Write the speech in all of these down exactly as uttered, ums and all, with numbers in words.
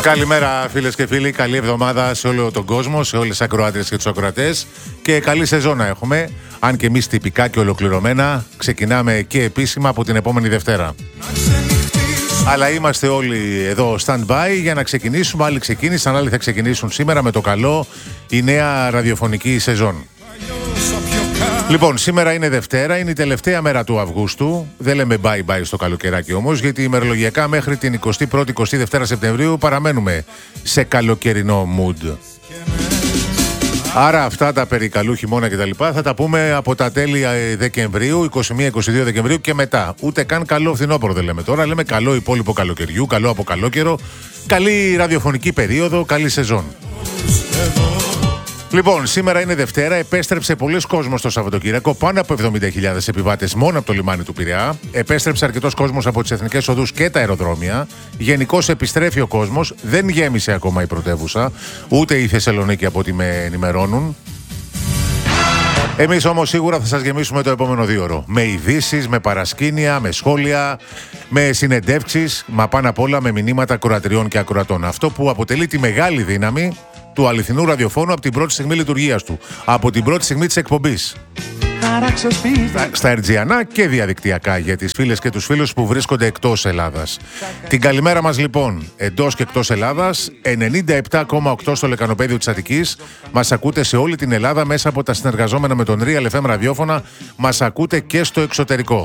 Καλημέρα φίλες και φίλοι, καλή εβδομάδα σε όλο τον κόσμο, σε όλες τις ακροάτριες και τους ακροατές και καλή σεζόν να έχουμε. Αν και εμείς τυπικά και ολοκληρωμένα ξεκινάμε και επίσημα από την επόμενη Δευτέρα. Αλλά είμαστε όλοι εδώ stand-by για να ξεκινήσουμε. Άλλοι ξεκίνησαν, άλλοι θα ξεκινήσουν σήμερα με το καλό η νέα ραδιοφωνική σεζόν. Λοιπόν, σήμερα είναι Δευτέρα, είναι η τελευταία μέρα του Αυγούστου. Δεν λέμε bye-bye στο καλοκαιράκι όμως, γιατί ημερολογιακά μέχρι την εικοστή πρώτη εικοστή δεύτερη Σεπτεμβρίου παραμένουμε σε καλοκαιρινό mood. Άρα αυτά τα περί καλού χειμώνα και τα λοιπά θα τα πούμε από τα τέλη Δεκεμβρίου, είκοσι μία είκοσι δύο Δεκεμβρίου και μετά. Ούτε καν καλό φθινόπωρο δεν λέμε τώρα, λέμε καλό υπόλοιπο καλοκαιριού, καλό από καλό καιρό, καλή ραδιοφωνική περίοδο, καλή σεζόν. Λοιπόν, σήμερα είναι Δευτέρα, επέστρεψε πολλοί κόσμος στο Σαββατοκύριακο, πάνω από εβδομήντα χιλιάδες επιβάτες μόνο από το λιμάνι του Πειραιά. Επέστρεψε αρκετός κόσμος από τις εθνικές οδούς και τα αεροδρόμια. Γενικώς επιστρέφει ο κόσμος, δεν γέμισε ακόμα η πρωτεύουσα, ούτε η Θεσσαλονίκη από ό,τι με ενημερώνουν. Εμείς όμως σίγουρα θα σας γεμίσουμε το επόμενο δίωρο. Με ειδήσεις, με παρασκήνια, με σχόλια, με συνεντεύξεις, μα πάνω απ' όλα με μηνύματα ακροατριών και ακροατών. Αυτό που αποτελεί τη μεγάλη δύναμη του αληθινού ραδιοφώνου από την πρώτη στιγμή λειτουργίας του. Από την πρώτη στιγμή της εκπομπής. Στα, στα ερτζιανά και διαδικτυακά για τις φίλες και τους φίλους που βρίσκονται εκτός Ελλάδας. Την καλημέρα μας λοιπόν εντός και εκτός Ελλάδας. ενενήντα επτά κόμμα οκτώ στο λεκανοπέδιο της Αττικής. Μας ακούτε σε όλη την Ελλάδα μέσα από τα συνεργαζόμενα με τον Real εφ εμ ραδιόφωνα. Μας ακούτε και στο εξωτερικό.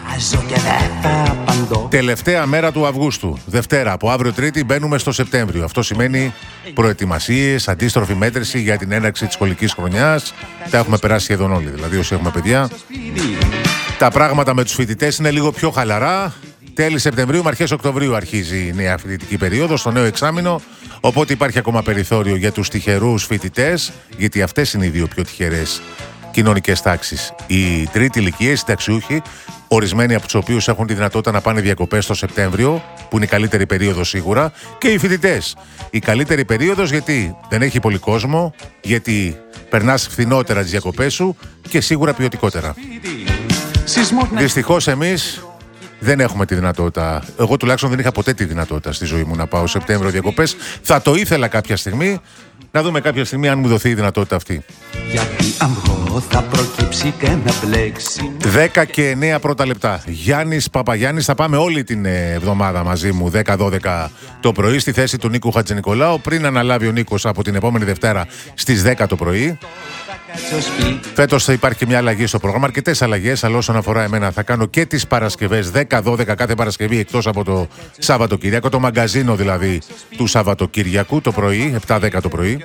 Τελευταία μέρα του Αυγούστου. Δευτέρα, από αύριο Τρίτη μπαίνουμε στο Σεπτέμβριο. Αυτό σημαίνει προετοιμασίες, αντίστροφη μέτρηση για την έναρξη της σχολικής χρονιάς. Τα έχουμε περάσει σχεδόν όλοι, δηλαδή όσοι έχουμε παιδιά. Τα πράγματα με τους φοιτητές είναι λίγο πιο χαλαρά. Τέλη Σεπτεμβρίου με αρχές Οκτωβρίου αρχίζει η νέα φοιτητική περίοδος, το νέο εξάμηνο. Οπότε υπάρχει ακόμα περιθώριο για τους τυχερούς φοιτητές, γιατί αυτές είναι οι δύο πιο τυχερές κοινωνικές τάξεις. Οι τρίτη ηλικία, οι συνταξιούχοι, ορισμένοι από τους οποίους έχουν τη δυνατότητα να πάνε διακοπές το Σεπτέμβριο, που είναι η καλύτερη περίοδος σίγουρα, και οι φοιτητές. Η καλύτερη περίοδος γιατί δεν έχει πολύ κόσμο, γιατί περνάς φθηνότερα τις διακοπές σου και σίγουρα ποιοτικότερα. Δυστυχώς εμείς δεν έχουμε τη δυνατότητα. Εγώ τουλάχιστον δεν είχα ποτέ τη δυνατότητα στη ζωή μου να πάω Σεπτέμβριο διακοπές. Θα το ήθελα κάποια στιγμή. Να δούμε κάποια στιγμή αν μου δοθεί η δυνατότητα αυτή. Γιατί αυγό θα προκύψει και να μπλέξει. δέκα και εννέα πρώτα λεπτά. Γιάννης Παπαγιάννης, θα πάμε όλη την εβδομάδα μαζί μου δέκα δώδεκα το πρωί στη θέση του Νίκου Χατζηνικολάου, πριν αναλάβει ο Νίκος από την επόμενη Δευτέρα στις δέκα το πρωί. Φέτος θα υπάρχει και μια αλλαγή στο πρόγραμμα, αρκετές αλλαγές, αλλά όσον αφορά εμένα θα κάνω και τις Παρασκευές δέκα δώδεκα κάθε Παρασκευή εκτός από το Σαββατοκύριακο, το μαγκαζίνο δηλαδή του Σαββατοκύριακου το πρωί, επτά δέκα το πρωί.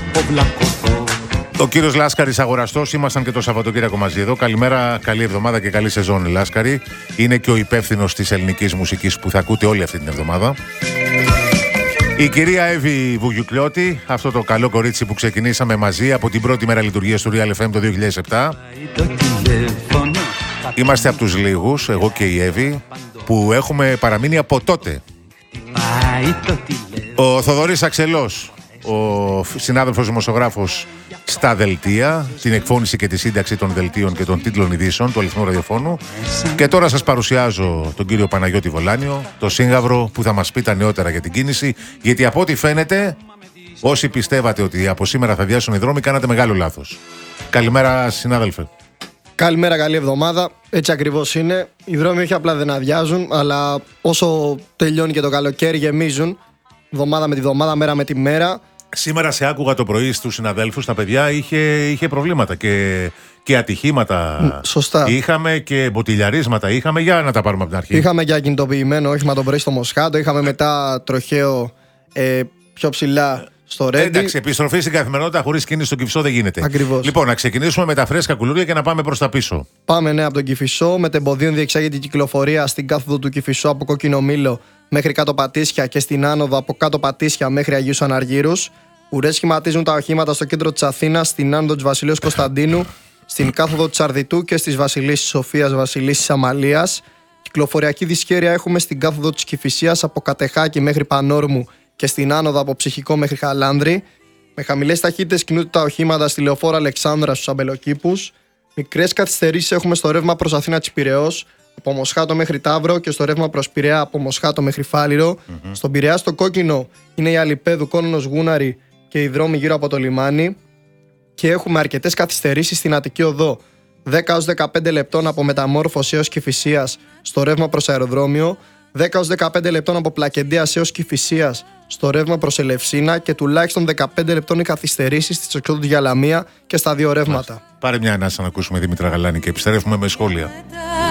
Ο κύριος Λάσκαρης αγοραστός, ήμασταν και το Σαββατοκύριακο μαζί εδώ. Καλημέρα, καλή εβδομάδα και καλή σεζόν Λάσκαρη. Είναι και ο υπεύθυνος της ελληνικής μουσικής που θα ακούτε όλη αυτή την εβδομάδα. Η κυρία Εύη Βουγιουκλιώτη, αυτό το καλό κορίτσι που ξεκινήσαμε μαζί από την πρώτη μέρα λειτουργίας του Real εφ εμ το δύο χιλιάδες επτά. Είμαστε από τους λίγους, εγώ και η Εύη, που έχουμε παραμείνει από τότε. Ο Θοδωρής Αξελός, ο συνάδελφος δημοσιογράφος στα δελτία, την εκφώνηση και τη σύνταξη των δελτίων και των τίτλων ειδήσεων του αληθινού ραδιοφώνου. Και τώρα σας παρουσιάζω τον κύριο Παναγιώτη Βολάνιο, το σύγγαυρο που θα μας πει τα νεότερα για την κίνηση, γιατί από ό,τι φαίνεται όσοι πιστεύατε ότι από σήμερα θα διάσουν οι δρόμοι κάνατε μεγάλο λάθος. Καλημέρα συνάδελφε. Καλημέρα, καλή εβδομάδα. Έτσι ακριβώς είναι. Οι δρόμοι όχι απλά δεν αδειάζουν, αλλά όσο τελειώνει και το καλοκαίρι γεμίζουν, εβδομάδα με τη βδομάδα, μέρα με τη μέρα. Σήμερα σε άκουγα το πρωί στους συναδέλφους, τα παιδιά είχε, είχε προβλήματα και, και ατυχήματα. Σωστά. Είχαμε και μποτιλιαρίσματα, είχαμε, για να τα πάρουμε από την αρχή. Είχαμε και ακινητοποιημένο όχημα το πρωί στο Μοσχάτο, είχαμε μετά τροχαίο ε, πιο ψηλά στο Ρέντι. Εντάξει, επιστροφή στην καθημερινότητα χωρίς κίνηση στον Κηφισό δεν γίνεται. Ακριβώς. Λοιπόν, να ξεκινήσουμε με τα φρέσκα κουλούρια και να πάμε προς τα πίσω. Πάμε ναι, από τον Κηφισό. Με τεμποδίων διεξάγεται η κυκλοφορία στην κάθοδο του Κηφισό από Κόκκινο Μήλο μέχρι κάτω Πατήσια και στην άνοδο από κάτω Πατήσια μέχρι Αγίους Αναργύρους. Ουρές σχηματίζουν τα οχήματα στο κέντρο της Αθήνας, στην άνοδο της Βασιλείου Κωνσταντίνου, στην κάθοδο της Αρδιτού και στις Βασιλίσσης Σοφίας, Βασιλίσσης Αμαλίας. Κυκλοφοριακή δυσχέρεια έχουμε στην κάθοδο της Κηφισίας από Κατεχάκη μέχρι Πανόρμου και στην άνοδο από Ψυχικό μέχρι Χαλάνδρη. Με χαμηλές ταχύτητες κινούνται τα οχήματα στη λεωφόρο Αλεξάνδρα στους Αμπελοκήπους. Μικρές καθυστερήσεις έχουμε στο ρεύμα προς Αθήνα της Πειραιώς, από Μοσχάτο μέχρι Ταύρο και στο ρεύμα προς Πειραιά από Μοσχάτο μέχρι Φάληρο. Mm-hmm. Στον Πειραιά στο κόκκινο είναι η Αλιπέδου, Κόνονος, Γούναρη και οι δρόμοι γύρω από το λιμάνι. Και έχουμε αρκετές καθυστερήσεις στην Αττική Οδό. δέκα έως δεκαπέντε λεπτών από Μεταμόρφωση έως Κηφισίας στο ρεύμα προς αεροδρόμιο. δέκα έως δεκαπέντε λεπτών από Πλακεντίας έως Κηφισίας στο ρεύμα προς Ελευσίνα. Και τουλάχιστον δεκαπέντε λεπτών οι καθυστερήσεις στις εξόδου του για Λαμία και στα δύο ρεύματα. Πάρε μια ανάσα να ακούσουμε Δημήτρα Γαλάνη και επιστρέφουμε με σχόλια.